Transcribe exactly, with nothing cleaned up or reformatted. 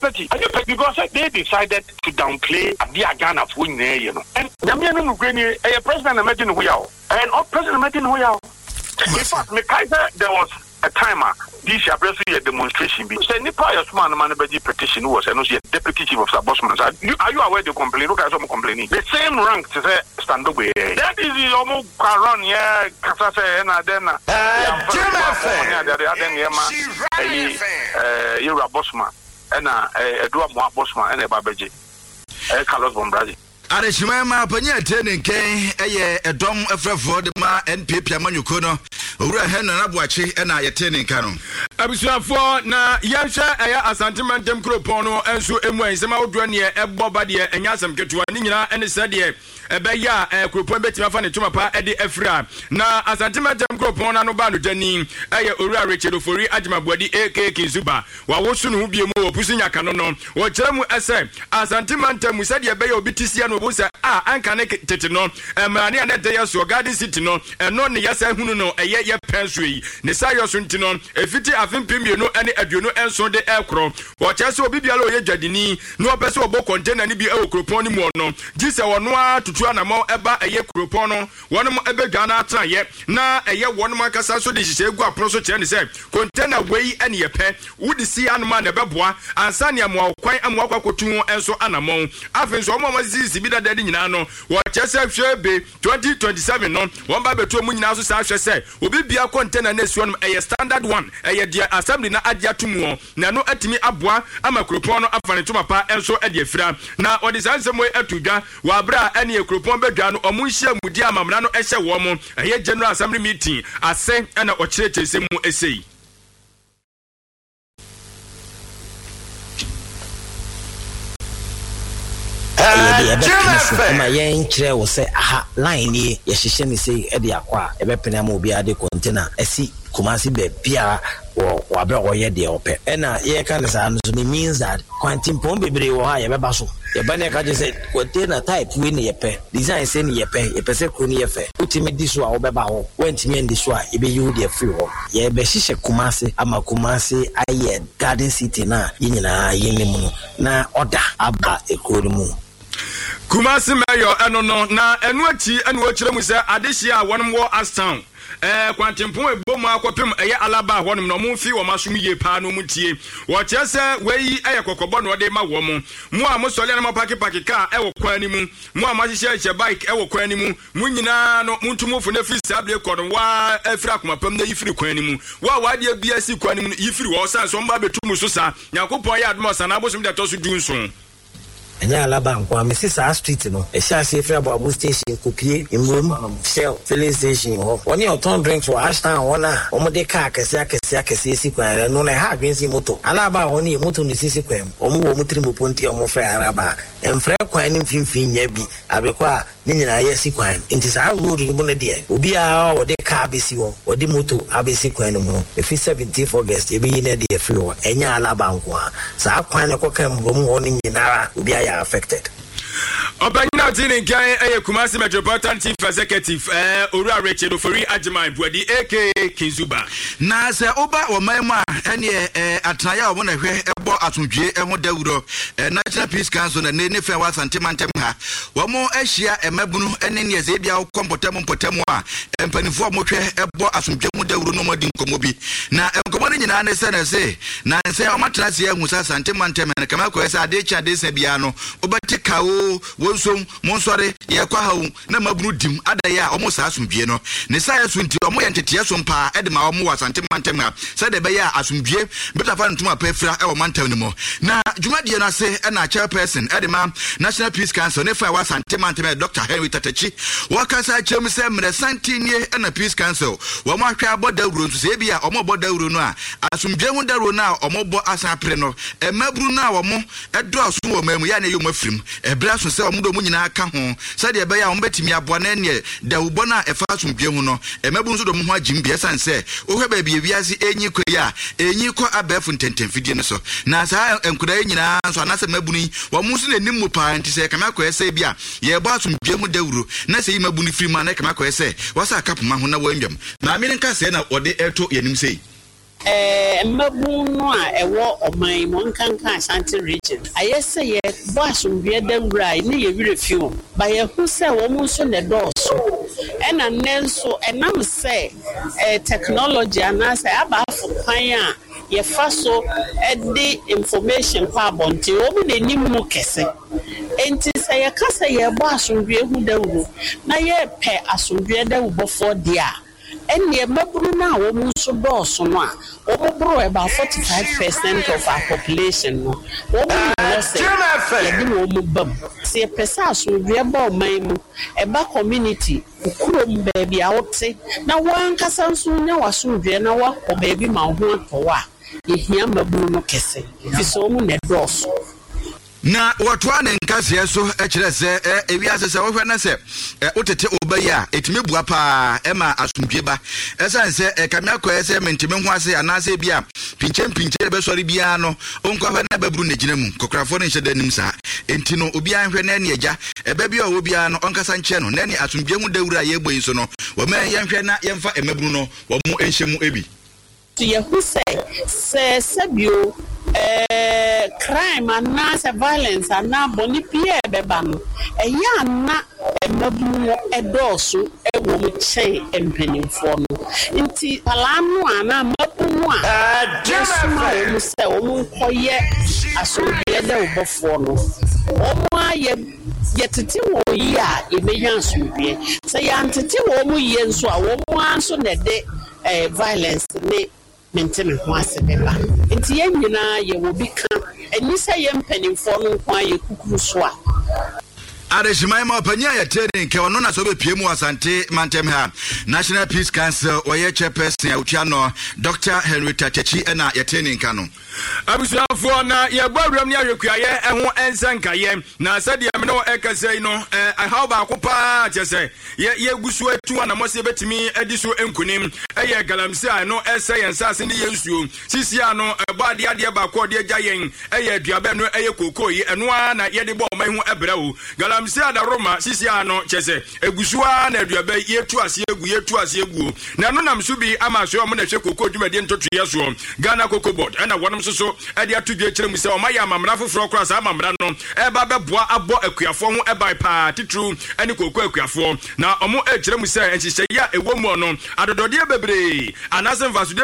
liberty. Because they decided to downplay the Ghana for you know. And Yamian Ukraine, a president imagine we are. And all president imagine we are. In fact, there was a timer. This is a demonstration. Say, Nipa Yasman Manabaji petition was and was deputy chief of Sabosman. Are you aware of the complaint? Look at some complaining. The same rank to say stand up with. That is the almost Karan, yeah, Kasasa, and then you're a bossman, and a drum bossman, and a babaji, a Carlos Bombrazi. Arishima Panya Tenin Kay, a dom of Ford Ma and Pipia Manukono, Ura Hen and Abwachi, and I attending Canon. Abisha for na Yasha, a sentimentum cropono, and so Emway, some outrunia, a bobadia, and Yasam Ketuanina, and the Sadia, a Baya, a Kupombe Tiafani Tumapa, Eddie Efra. Na a sentimentum cropona no banu Janin, a Ura Richard Furi, Ajma Body, A K Kizuba, while Wosun will be more Pusinia Canono, or Jamu Esse, a sentimentum, we said, Yabayo Bitisiano. Ah, and connected to no, and Mania Netia so Garden City no, and non Yasa Huno, a year pensui, Nesaya Suntino, a fifty of him no any aduno and so the aircraft, or Chasso Bibialo Jadini, no peso book contain any be a croponi mono, Gisa or noa to Tuana more eba a year cropono, one more ebe Ghana try yet, na a year one marker so this is a go proso chen said, contain away any a pen, would see animal the babwa, and Sanya more quite and walk and so animal. After so much Bida Daddy Nano, what Chesef Shebe twenty twenty seven no one by two Munazo Sasha say, will be a container next one a standard one, a dear assembly na adia tumo, Nano Atimi Abwa, Ama Cropono Afanituma and so Eddie Fra. Now what is answer way at Tuga, Wabra any a Cropon Begano or Musia Mudia Mamano Esha Woman, a year General Assembly meeting, a same and a church Semu essay. Ema yen kire wo se aha line ni ye hihye ni se e de akwa e be pena ma obi ade container esi Kumasi be bia wo wabra wo ye de ope ena ye kan sa no so means that quantum pom bebre wo ha ye be ba so ye ba ne ka je se container type we ni ye pe design se ni ye pe ye pe se ko ni ye fe utimi di so a wo be ba ho wantimi ndi so a ye be yu de free ho ye be hihye Kumasi ama Kumasi aye Garden City na yinyina ye nemu na order aba ekoro mu Kumasi mayor eno no na enu achi enu ochire mu se adehia wonum wo Astown eh kwantempo ebomu akopem eye alaba wonum no mu fi wo masum ye pa no mu tie wo chese weyi eye kokobo no de ma wo mu mu a mo sole na mo paki paki ka e wo kwan ni mu mu a ma hihye hye bike e wo kwan ni mu mu nyina no muntumu fu na fi sable kodon wa afiri akomapam na yifiri kwan ni mu wa wa de bia si kwan ni mu yifiri wo san so mba betumu so sa yakopon ya admo sa na bosom de to so dunso enya alaba nkwa me sisa street no e sha se free abo station kopie imrom shell filling station ho oni oton drinks for Ashtown wona omo de car kese akese akese esi kwa no na ha gwensi moto alaba oni moto ni sisi kwa omo wo mutrimbo ponti omo free araba emfre kwa ni mfimfin nya bi abekwa ni nyina ye si kwa nti sa road ni mo na de obi a o de car besi wo o de moto abesi kwa no mo e fi seventeenth August e bi ni de free wo enya alaba nkwa sa kwa ne ko kam bo mo oni nyina obi a affected. Obanyina Tini Kai a Kumasi Metropolitan Chief Executive eh Ura Richard Ofori Ajima Bwadi A K Kizuba. Na se oba o mema ene eh atraya o mo na hwe ebo atundwe e ho dawuro National Peace Council na ne fe wa santemantem ha wo mo ahia emabunu ene ne ze bia kompotem mpotem a empanifo mo hwe ebo atundwe mo dawuro no modi nkomo bi na nkomo nyina ne se na se na se o matra se ahu sa santemantem na kama ko esa de cha de se bia no obatika o wonsom monsore ye kwa hawo na mabunu dim adaya omo sa asumdue no ne sa yasunti omo ye ntete yasom pa e de ma omo wasante mantem ha sa de be ya asumdue beta fa ntuma pa fira e o mantem ni mo na dwumadie na se e na chairperson e de ma National Peace Council ne fa wasante mantem Doctor Henry Tatachi wakasa chem se mre santini e na Peace Council wo mo ahwa boda wuro nso se bia omo boda wuro no a asumdue hu da wuro no a omo bo asan pre no e maburu no a wo mo e do aso wo mamu ya na ye mo afrim e bra so se omo do mo nyina aka ho se de be ya omo betimi aboa na ne da ubo na e fa asumdue hu no e mabu nso do mo ho agim bia san se wo hwe ba bia wiase enyi ko ya enyi ko abefu ntenten fidie no so na sa enkuda nyina so anase mabu ni wo mo so na nim mo pa nti se kama ko ese bia ye bo asumdue mu dawuro na se yi mabu ni frima na kama ko ese wasa akapoma ho na wanwam na me nka se na ode eto yanim sei eh mabu no a ewo oman mo nkanka Ashanti region ayese ye bo asomdwe dawura ne ye wire fiu ba ye hu se wo mu so ne dooso ena nenso enam se eh technology anase aba afukwan a ye fa so edi information pa bonti wo mu ne nimu kese enti se ye kasa ye bo asomdwe hu dawuro na ye pe asomdwe dawubo for dia eni maburu na wo mu so dooso no a wo bro about forty-five percent of our population no wo mu say ye di wo mu bam se pesa asomdwe ba oman mu eba community ukurom baabi a wote na wankasa nso nya wasomdwe na wa ko baabi ma ho towa ehia maburu no kese fi so mu ne dooso na watwa ne nkase so ekire se ewiase se wo hwe na se otete obayi a etime bua pa e ma asomdwe ba esan se kamia ko ese mentime ho ase anase bia pinche pinche be sori bia no onkwa hwe na baburu ne gina mu kokrafo ne hye danim sa enti no obi an hwe na ne eja eba bia wo bia no onkasa nche no na ne asomdwe mu dawura ye gboyin so no wo ma ye hwe na ye mfa emaburu no wo mu enhye mu ebi to ye who say se sabio eh crime and na violence and na boni pie beba no eya na emabunu edoso ewo mu chen empenimfo no nti palano ana mabunu a jesu mu se o mu koye asodie da obofo no o mu aye yetete wo yi a emeya asodie se ya ntete wo mu ye nso a wo mu anso na de eh violence ne menteme ho asebeba enti ye nyina ye wo bi ka eni se ye mpanimfo no kwa ye kukuru so a Adeshimai ma panya ya training ke wono na so be pie mu Asante Mantem ha National Peace Council oye chairperson Utia no Doctor Henry Tachechi na ya training ka no abusuafo na ye gbawuram ne ahwekuaye eho ensankaye na sadia me no ekasei no eh how ba kopa chese ye ye gusu atu na mose betimi ediso enkunim eye galamsia no ese yensase ne yensuo sisia no ebade ade ba ko de gyayen eye aduabe no eye kokoyi eno na ye de bo man hu ebrawo galamsia da Roma sisia no chese egusua na aduabe ye tu ase egu ye tu ase egu na no nam so bi ama so mo na hwe kokko dwumade ntoto yeso Ghana Cocoa Board na wonum so edi atudwe kire mu se o maya mamra foforo kra sa mamra no eba beboa abo akuafo ho eba pa titru ani kokko akuafo na omo e kire mu se enhihye ya ewo mu no adodode bebre anasen vasude